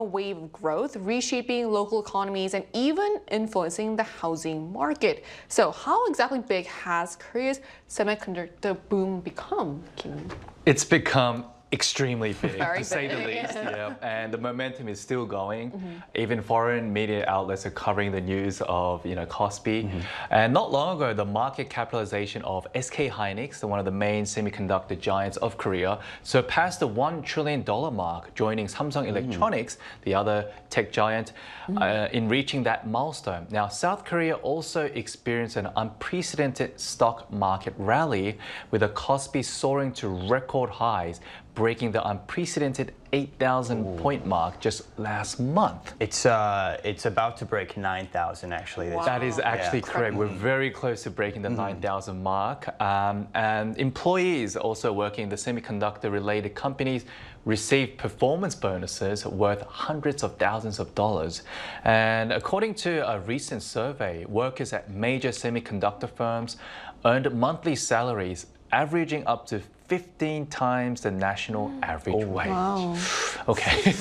wave of growth, reshaping local economies and even influencing the housing market. So how exactly big has Korea's semiconductor boom become, Kim? It's become extremely big, to say the big. least. Yeah. And the momentum is still going. Even foreign media outlets are covering the news of, Kospi. And not long ago, the market capitalization of SK Hynix, one of the main semiconductor giants of Korea, surpassed the $1 trillion mark, joining Samsung Electronics, the other tech giant, in reaching that milestone. Now, South Korea also experienced an unprecedented stock market rally, with the Kospi soaring to record highs, breaking the unprecedented 8,000 point mark just last month. It's about to break 9,000 actually. Wow. That is actually correct. We're very close to breaking the 9,000 mark. And employees also working in the semiconductor-related companies received performance bonuses worth hundreds of thousands of dollars. And according to a recent survey, workers at major semiconductor firms earned monthly salaries averaging up to 15 times the national average wage. Wow. Okay.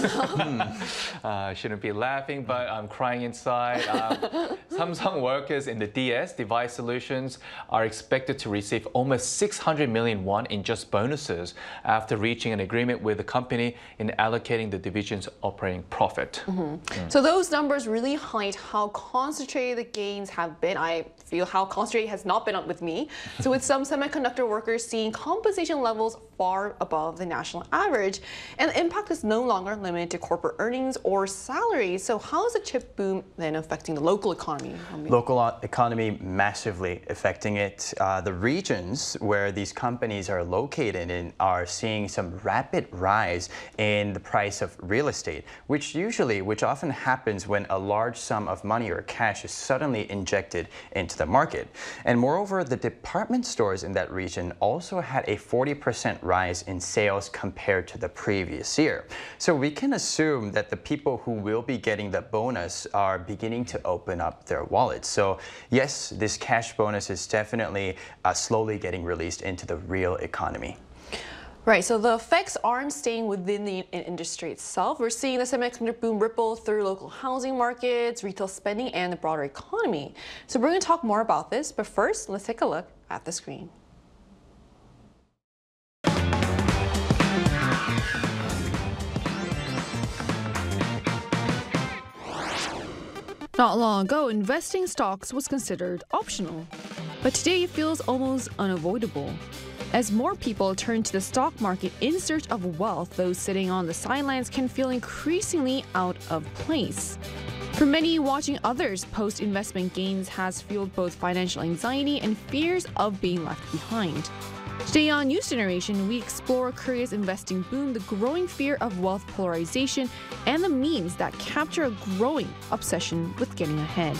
Shouldn't be laughing, but I'm crying inside. Samsung workers in the DS, Device Solutions, are expected to receive almost 600 million won in just bonuses after reaching an agreement with the company in allocating the division's operating profit. So those numbers really highlight how concentrated the gains have been. I feel how concentrated has not been with me. So with some semiconductor workers seeing compensation levels far above the national average, and the impact is no longer limited to corporate earnings or salaries. So how is the chip boom then affecting the local economy? Local economy massively affecting it. The regions where these companies are located in are seeing some rapid rise in the price of real estate, which often happens when a large sum of money or cash is suddenly injected into the market. And moreover, the department stores in that region also had a 40% rise in sales compared to the previous year. So we can assume that the people who will be getting the bonus are beginning to open up their wallets. So yes, this cash bonus is definitely slowly getting released into the real economy. Right, so the effects aren't staying within the industry itself. We're seeing the semiconductor boom ripple through local housing markets, retail spending, and the broader economy. So we're going to talk more about this, but first, let's take a look at the screen. Not long ago, investing stocks was considered optional, but today it feels almost unavoidable. As more people turn to the stock market in search of wealth, those sitting on the sidelines can feel increasingly out of place. For many, watching others post investment gains has fueled both financial anxiety and fears of being left behind. Today on News Generation, we explore Korea's investing boom, the growing fear of wealth polarization, and the memes that capture a growing obsession with getting ahead.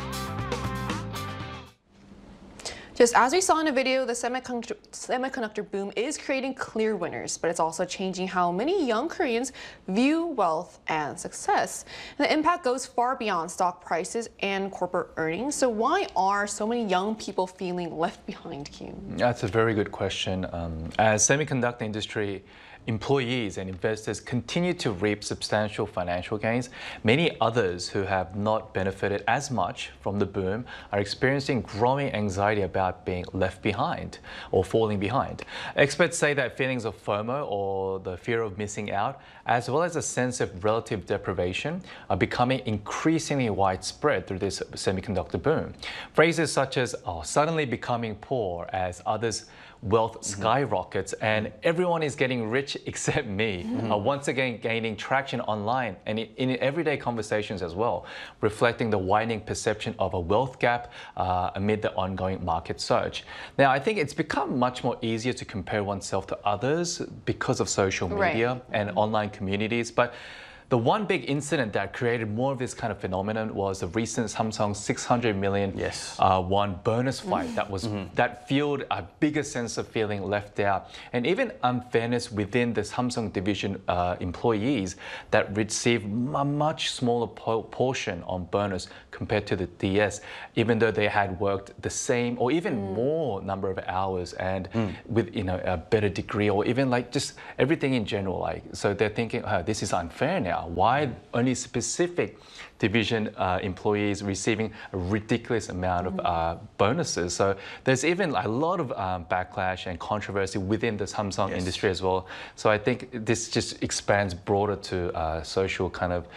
Just as we saw in the video, the semiconductor boom is creating clear winners, but it's also changing how many young Koreans view wealth and success. And the impact goes far beyond stock prices and corporate earnings. So why are so many young people feeling left behind, Kim? That's a very good question. As semiconductor industry employees and investors continue to reap substantial financial gains, many others who have not benefited as much from the boom are experiencing growing anxiety about being left behind or falling behind. Experts say that feelings of FOMO, or the fear of missing out, as well as a sense of relative deprivation, are becoming increasingly widespread through this semiconductor boom. Phrases such as suddenly becoming poor as others' wealth skyrockets and everyone is getting rich except me are once again gaining traction online and in everyday conversations as well, reflecting the widening perception of a wealth gap amid the ongoing market surge. Now, I think it's become much more easier to compare oneself to others because of social media and online communities, but the one big incident that created more of this kind of phenomenon was the recent Samsung 600 million won bonus fight that fueled a bigger sense of feeling left out, and even unfairness within the Samsung division employees that received a much smaller portion on bonus compared to the DS, even though they had worked the same or even more number of hours and with a better degree, or even like just everything in general. So they're thinking, oh, this is unfair now. now? Why only specific division employees receiving a ridiculous amount of bonuses? So there's even a lot of backlash and controversy within the Samsung industry as well. So I think this just expands broader to social kind of,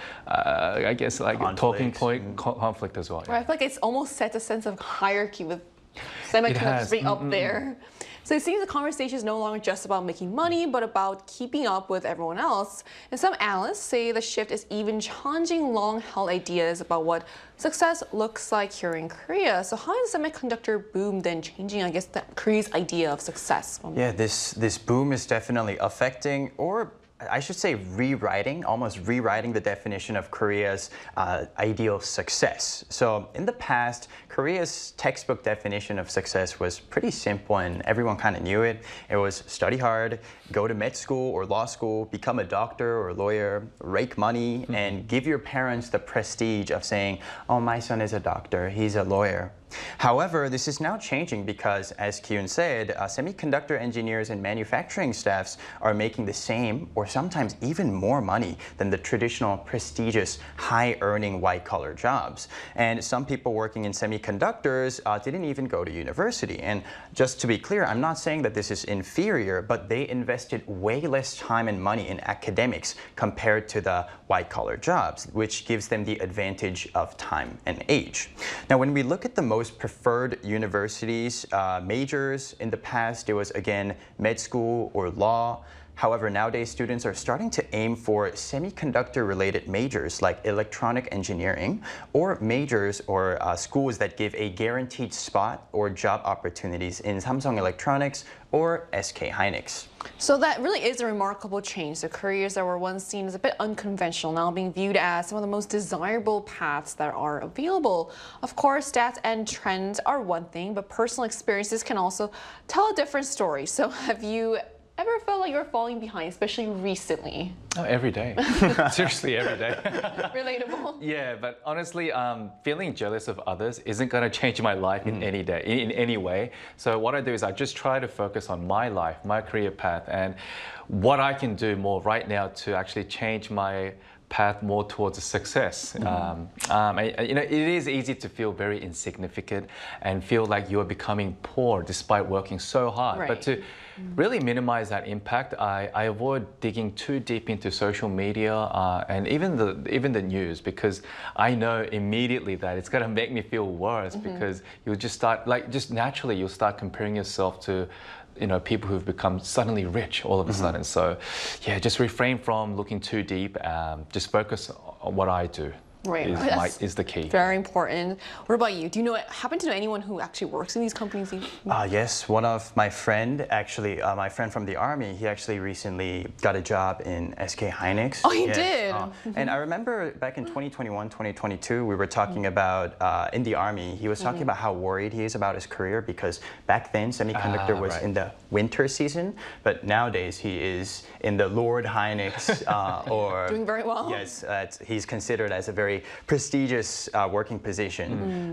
I guess, like talking point conflict as well. Right, I feel like it's almost sets a sense of hierarchy with semiconductors being up there. So it seems the conversation is no longer just about making money, but about keeping up with everyone else. And some analysts say the shift is even challenging long-held ideas about what success looks like here in Korea. So how is the semiconductor boom then changing, I guess, Korea's idea of success? Yeah, this boom is definitely affecting, or I should say almost rewriting the definition of Korea's ideal success. So in the past, Korea's textbook definition of success was pretty simple and everyone kind of knew it. It was study hard, go to med school or law school, become a doctor or a lawyer, rake money, and give your parents the prestige of saying, oh, my son is a doctor, he's a lawyer. However, this is now changing because, as Kyun said, semiconductor engineers and manufacturing staffs are making the same or sometimes even more money than the traditional prestigious high-earning white-collar jobs. And some people working in semiconductors didn't even go to university. And just to be clear, I'm not saying that this is inferior, but they invested way less time and money in academics compared to the white-collar jobs, which gives them the advantage of time and age. Now, when we look at the most preferred universities, majors in the past, it was again med school or law. However, nowadays students are starting to aim for semiconductor-related majors like electronic engineering, or majors or schools that give a guaranteed spot or job opportunities in Samsung Electronics or SK Hynix. So that really is a remarkable change. The careers that were once seen as a bit unconventional now being viewed as some of the most desirable paths that are available. Of course, stats and trends are one thing, but personal experiences can also tell a different story. So have you ever felt like you're falling behind, especially recently? Oh, every day. Seriously, every day. Relatable. Yeah, but honestly, feeling jealous of others isn't going to change my life in any way. So what I do is I just try to focus on my life, my career path, and what I can do more right now to actually change my path more towards success. You know, it is easy to feel very insignificant and feel like you are becoming poor despite working so hard. But to really minimize that impact, I avoid digging too deep into social media and even the news, because I know immediately that it's going to make me feel worse, because you'll just start, just naturally, you'll start comparing yourself to people who've become suddenly rich all of a sudden. So yeah, just refrain from looking too deep. Just focus on what I do. Right, is the key. Very important. What about you? Do you happen to know anyone who actually works in these companies? Yes, one of my friend, actually, my friend from the Army, he actually recently got a job in SK Hynix. Oh, he did? And I remember back in 2021, 2022, we were talking about, in the Army, he was talking about how worried he is about his career, because back then semiconductor was in the winter season, but nowadays he is in the Lord Hynix or... Doing very well. Yes, he's considered as a very prestigious working position.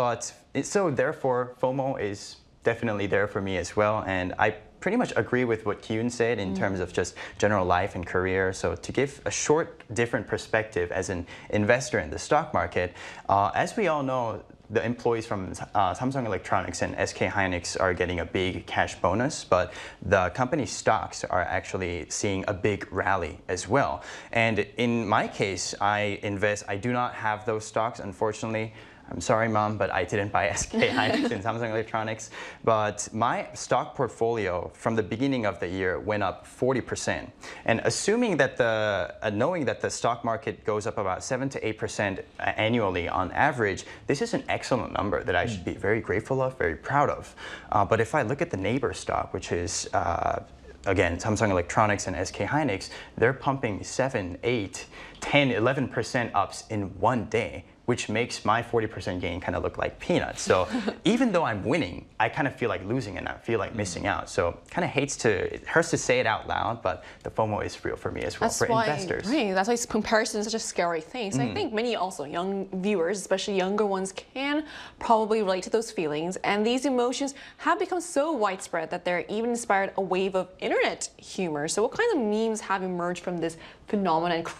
So therefore, FOMO is definitely there for me as well. And I pretty much agree with what Kyun said in terms of just general life and career. So to give a short, different perspective as an investor in the stock market, as we all know, the employees from Samsung Electronics and SK Hynix are getting a big cash bonus, but the company's stocks are actually seeing a big rally as well. And in my case, I do not have those stocks, unfortunately. I'm sorry, Mom, but I didn't buy SK Hynix and Samsung Electronics. But my stock portfolio from the beginning of the year went up 40%. And assuming that knowing that the stock market goes up about 7 to 8% annually on average, this is an excellent number that I should be very grateful of, very proud of. But if I look at the neighbor stock, which is again, Samsung Electronics and SK Hynix, they're pumping 7, 8, 10, 11% ups in one day, which makes my 40% gain kind of look like peanuts. So even though I'm winning, I kind of feel like losing and I feel like missing out. So kind of it hurts to say it out loud, but the FOMO is real for me as well, investors. Right, that's why comparison is such a scary thing. So I think many also young viewers, especially younger ones, can probably relate to those feelings. And these emotions have become so widespread that they're even inspired a wave of internet humor. So what kinds of memes have emerged from this phenomenon and craze about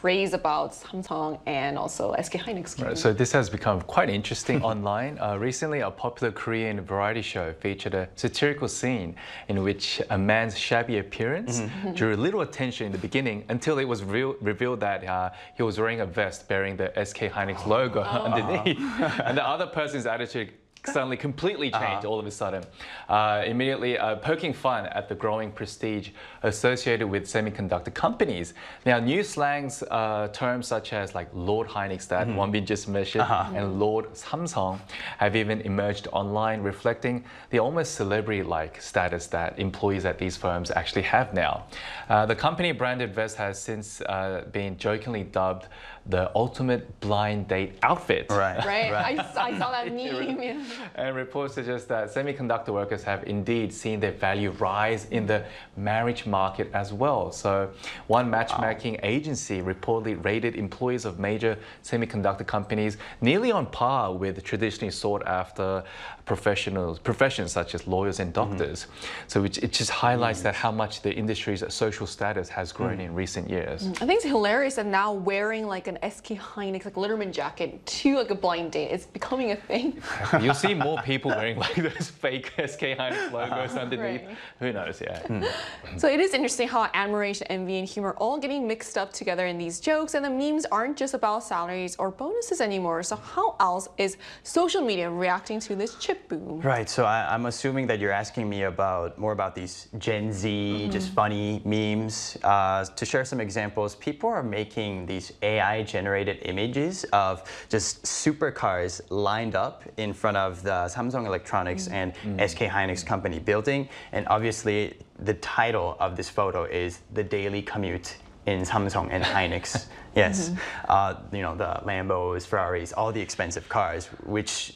about Samsung and also SK Hynix. Right, so this has become quite interesting online. Recently, a popular Korean variety show featured a satirical scene in which a man's shabby appearance drew little attention in the beginning until it was revealed that he was wearing a vest bearing the SK Hynix logo underneath. And the other person's attitude suddenly completely changed all of a sudden. Immediately poking fun at the growing prestige associated with semiconductor companies. Now, new slangs, terms such as like Lord Hynix that Wonbin just mentioned and Lord Samsung have even emerged online, reflecting the almost celebrity-like status that employees at these firms actually have now. The company branded vest has since been jokingly dubbed the ultimate blind date outfit. Right. I saw that meme. Yeah. And reports suggest that semiconductor workers have indeed seen their value rise in the marriage market as well. So one matchmaking agency reportedly rated employees of major semiconductor companies nearly on par with traditionally sought after professions such as lawyers and doctors. So it just highlights that how much the industry's social status has grown in recent years. I think it's hilarious that now wearing like an SK Hynix like Letterman jacket to like a blind date is becoming a thing. You'll see more people wearing like those fake SK Hynix logos underneath. Right. Who knows? Yeah. So it is interesting how admiration, envy, and humor all getting mixed up together in these jokes, and the memes aren't just about salaries or bonuses anymore. So how else is social media reacting to this chip boom? Right, so I'm assuming that you're asking me more about these Gen Z, just funny memes. To share some examples, people are making these AI-generated images of just supercars lined up in front of the Samsung Electronics and SK Hynix company building. And obviously, the title of this photo is The Daily Commute in Samsung and Hynix. Yes, you know, the Lambos, Ferraris, all the expensive cars, which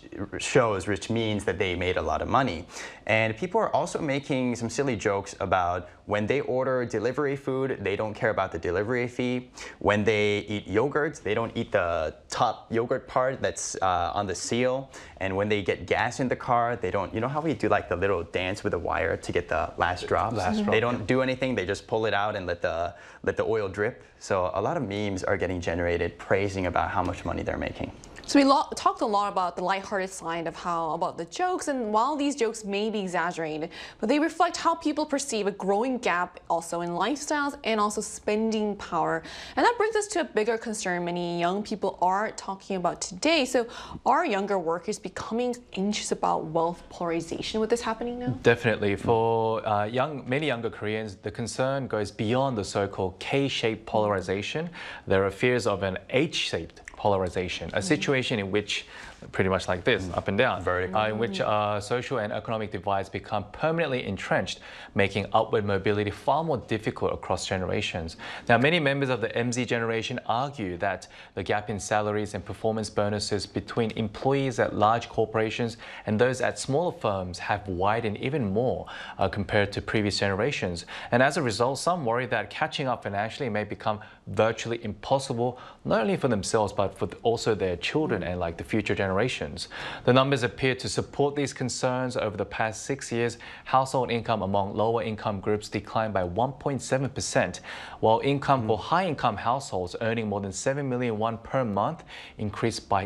means that they made a lot of money. And people are also making some silly jokes about when they order delivery food, they don't care about the delivery fee. When they eat yogurt, they don't eat the top yogurt part that's on the seal. And when they get gas in the car, they don't, you know how we do like the little dance with the wire to get the last drop? They don't do anything, they just pull it out and let the oil drip. So a lot of memes are getting generated praising about how much money they're making. So we talked a lot about the lighthearted side of about the jokes, and while these jokes may be exaggerated, but they reflect how people perceive a growing gap also in lifestyles and also spending power. And that brings us to a bigger concern many young people are talking about today. So are younger workers becoming anxious about wealth polarization with this happening now? Definitely. For many younger Koreans, the concern goes beyond the so-called K-shaped polarization. There are fears of an H-shaped polarization, a situation in which, pretty much like this, up and down, in which social and economic divides become permanently entrenched, making upward mobility far more difficult across generations. Now, many members of the MZ generation argue that the gap in salaries and performance bonuses between employees at large corporations and those at smaller firms have widened even more compared to previous generations. And as a result, some worry that catching up financially may become virtually impossible, not only for themselves, but for also their children and like the future generations. The numbers appear to support these concerns. Over the past 6 years, household income among lower income groups declined by 1.7%, while income for high income households earning more than 7 million won per month increased by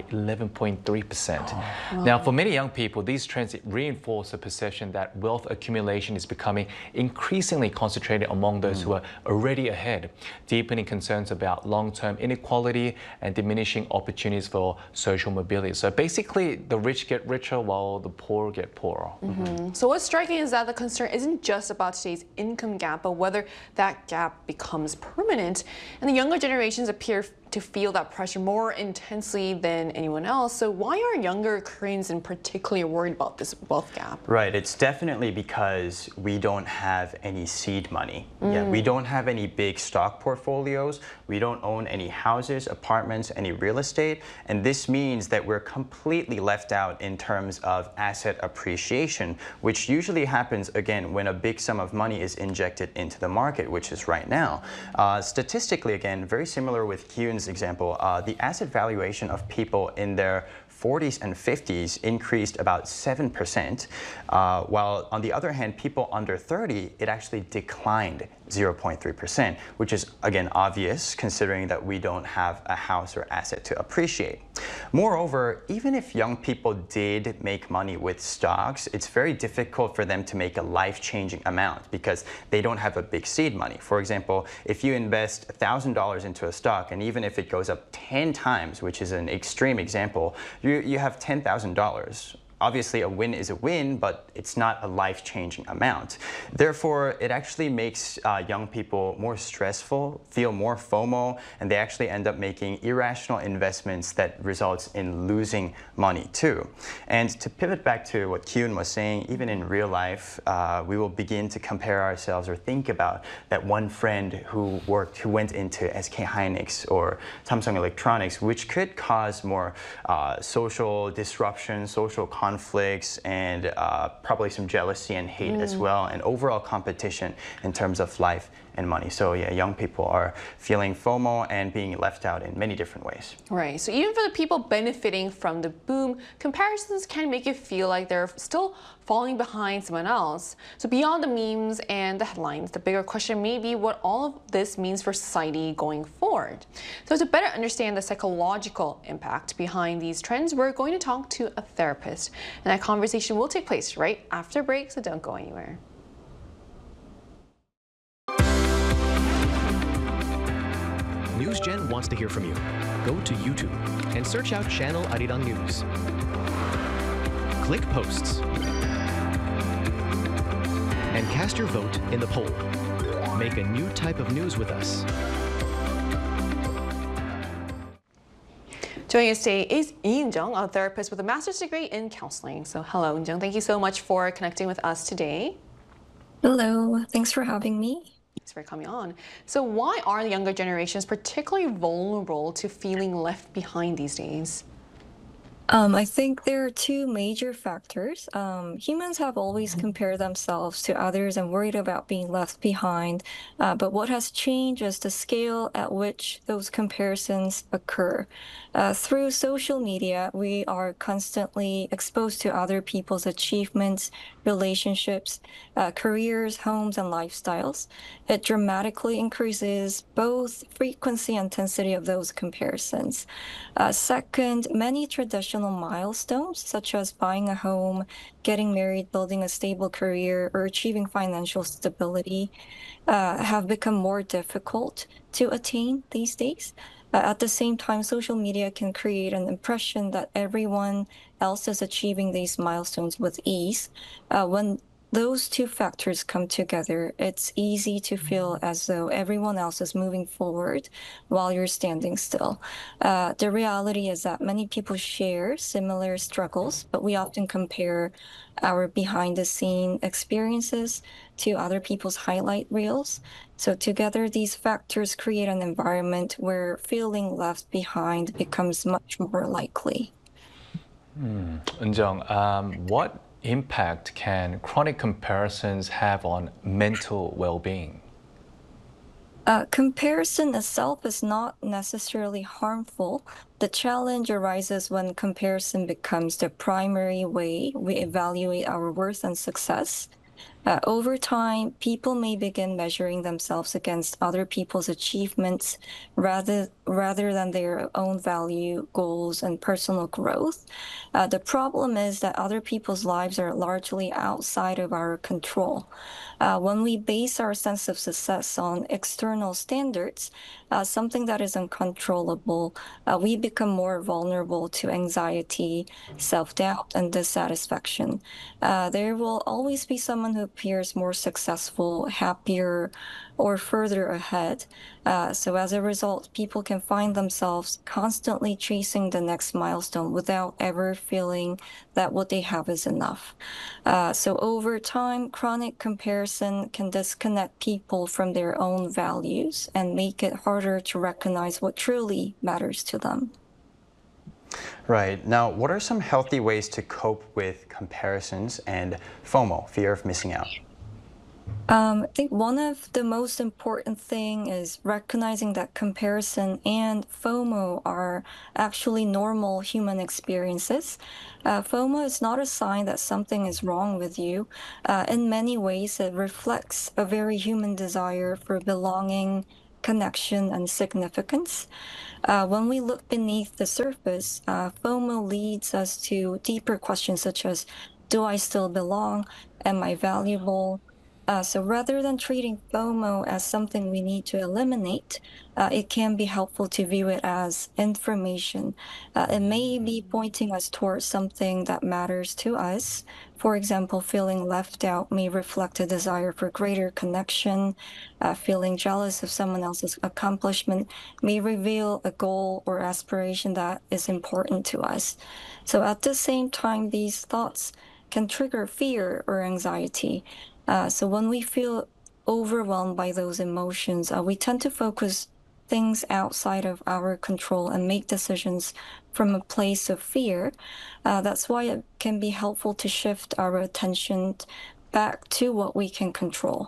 11.3%. Now, for many young people, these trends reinforce the perception that wealth accumulation is becoming increasingly concentrated among those who are already ahead, deepening concerns about long-term inequality and diminishing opportunities for social mobility. So basically, the rich get richer while the poor get poorer. So what's striking is that the concern isn't just about today's income gap, but whether that gap becomes permanent. And the younger generations appear to feel that pressure more intensely than anyone else. So why are younger Koreans in particular worried about this wealth gap? Right, it's definitely because we don't have any seed money. Yeah, we don't have any big stock portfolios. We don't own any houses, apartments, any real estate. And this means that we're completely left out in terms of asset appreciation, which usually happens, again, when a big sum of money is injected into the market, which is right now. Statistically, again, very similar with Kyun's this example, the asset valuation of people in their 40s and 50s increased about 7%, while on the other hand, people under 30, it actually declined 0.3%, which is, again, obvious considering that we don't have a house or asset to appreciate. Moreover, even if young people did make money with stocks, it's very difficult for them to make a life-changing amount because they don't have a big seed money. For example, if you invest $1,000 into a stock, and even if it goes up 10 times, which is an extreme example, you have $10,000. Obviously, a win is a win, but it's not a life-changing amount. Therefore, it actually makes young people more stressful, feel more FOMO, and they actually end up making irrational investments that results in losing money too. And to pivot back to what Kyun was saying, even in real life, we will begin to compare ourselves or think about that one friend who went into SK Hynix or Samsung Electronics, which could cause more social disruption, social conflicts, and probably some jealousy and hate as well, and overall competition in terms of life and money. So yeah, young people are feeling FOMO and being left out in many different ways. Right, so even for the people benefiting from the boom, comparisons can make you feel like they're still falling behind someone else. So beyond the memes and the headlines, the bigger question may be what all of this means for society going forward. So to better understand the psychological impact behind these trends, we're going to talk to a therapist. And that conversation will take place right after break, so don't go anywhere. NewsGen wants to hear from you. Go to YouTube and search out Channel Arirang News. Click Posts and cast your vote in the poll. Make a new type of news with us. Joining us today is Eun-jung, a therapist with a master's degree in counseling. So hello, Eun-jung. Thank you so much for connecting with us today. Hello, thanks for having me. Thanks for coming on. So why are the younger generations particularly vulnerable to feeling left behind these days? I think there are two major factors. Humans have always compared themselves to others and worried about being left behind. But what has changed is the scale at which those comparisons occur. Through social media, we are constantly exposed to other people's achievements, relationships, careers, homes, and lifestyles. It dramatically increases both frequency and intensity of those comparisons. Second, many traditional milestones, such as buying a home, getting married, building a stable career, or achieving financial stability, have become more difficult to attain these days. At the same time, social media can create an impression that everyone else is achieving these milestones with ease. When those two factors come together, it's easy to feel as though everyone else is moving forward while you're standing still. The reality is that many people share similar struggles, but we often compare our behind-the-scene experiences to other people's highlight reels. So together, these factors create an environment where feeling left behind becomes much more likely. Eun-jung, what impact can chronic comparisons have on mental well-being? Comparison itself is not necessarily harmful. The challenge arises when comparison becomes the primary way we evaluate our worth and success. Over time, people may begin measuring themselves against other people's achievements rather than their own value, goals, and personal growth. The problem is that other people's lives are largely outside of our control. When we base our sense of success on external standards, something that is uncontrollable, we become more vulnerable to anxiety, self-doubt, and dissatisfaction. There will always be someone who appears more successful, happier, or further ahead. So as a result, people can find themselves constantly chasing the next milestone without ever feeling that what they have is enough. So over time, chronic comparison can disconnect people from their own values and make it harder to recognize what truly matters to them. Right. Now, what are some healthy ways to cope with comparisons and FOMO, fear of missing out? I think one of the most important thing is recognizing that comparison and FOMO are actually normal human experiences. FOMO is not a sign that something is wrong with you. In many ways, it reflects a very human desire for belonging, connection, and significance. When we look beneath the surface, FOMO leads us to deeper questions such as, do I still belong? Am I valuable? So rather than treating FOMO as something we need to eliminate, it can be helpful to view it as information. It may be pointing us towards something that matters to us. For example, feeling left out may reflect a desire for greater connection. Feeling jealous of someone else's accomplishment may reveal a goal or aspiration that is important to us. So at the same time, these thoughts can trigger fear or anxiety. So when we feel overwhelmed by those emotions, we tend to focus things outside of our control and make decisions from a place of fear. That's why it can be helpful to shift our attention back to what we can control.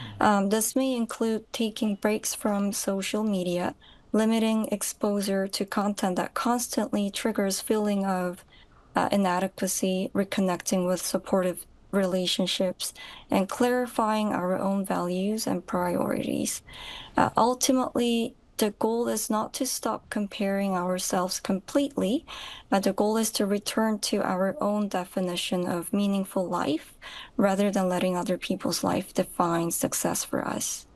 This may include taking breaks from social media, limiting exposure to content that constantly triggers feeling of inadequacy, reconnecting with supportive relationships, and clarifying our own values and priorities. Ultimately, the goal is not to stop comparing ourselves completely, but the goal is to return to our own definition of meaningful life rather than letting other people's life define success for us.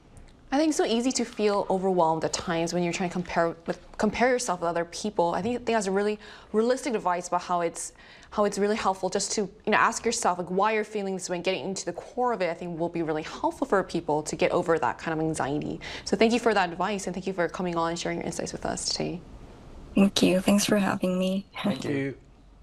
I think it's so easy to feel overwhelmed at times when you're trying to compare yourself with other people. I think that's a really realistic advice about how it's really helpful just to ask yourself like why you're feeling this way and getting into the core of it. I think will be really helpful for people to get over that kind of anxiety. So thank you for that advice and thank you for coming on and sharing your insights with us today. Thank you. Thanks for having me. Thank you.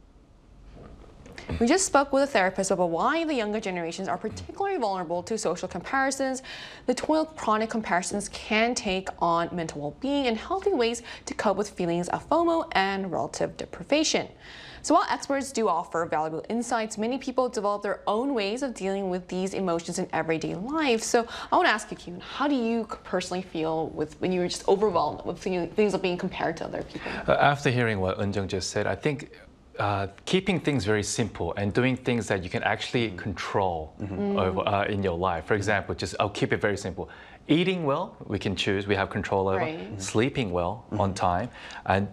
We just spoke with a therapist about why the younger generations are particularly vulnerable to social comparisons, the toil chronic comparisons can take on mental well-being, and healthy ways to cope with feelings of FOMO and relative deprivation. So while experts do offer valuable insights, many people develop their own ways of dealing with these emotions in everyday life. So I want to ask you, Kyun, how do you personally feel when you're just overwhelmed with things of being compared to other people? After hearing what Eunjung just said, I think keeping things very simple and doing things that you can actually control over, in your life. For example, I'll keep it very simple. Eating well, we can choose, we have control over. Right. Sleeping well on time, and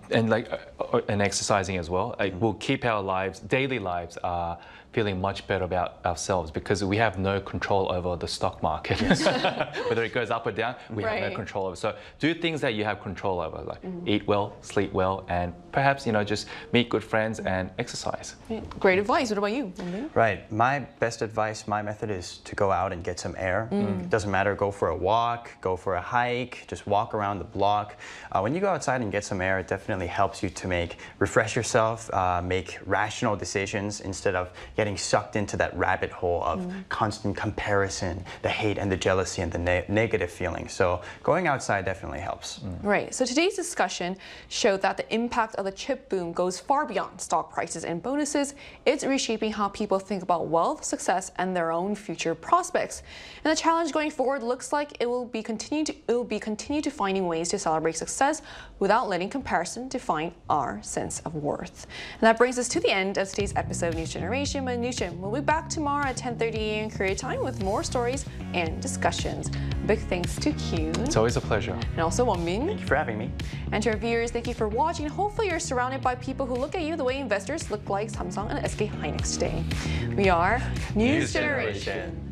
exercising as well. We'll keep our daily lives, feeling much better about ourselves because we have no control over the stock market. Whether it goes up or down, we have no control over. So do things that you have control over, like eat well, sleep well, and perhaps just meet good friends and exercise. Great advice. What about you? Right. My best advice, my method is to go out and get some air. Doesn't matter, go for a walk, go for a hike, just walk around the block. When you go outside and get some air, it definitely helps you to refresh yourself, make rational decisions instead of getting sucked into that rabbit hole of constant comparison, the hate and the jealousy and the negative feelings. So going outside definitely helps. Right. So today's discussion showed that the impact of the chip boom goes far beyond stock prices and bonuses. It's reshaping how people think about wealth, success, and their own future prospects. And the challenge going forward looks like it will be continue to finding ways to celebrate success without letting comparison define our sense of worth. And that brings us to the end of today's episode of News Generation. But Newshin, we'll be back tomorrow at 10:30 a.m. Korea time with more stories and discussions. Big thanks to Kyun. It's always a pleasure. And also Wonmin. Thank you for having me. And to our viewers, thank you for watching. Hopefully you're surrounded by people who look at you the way investors look like Samsung and SK Hynix today. We are News Generation.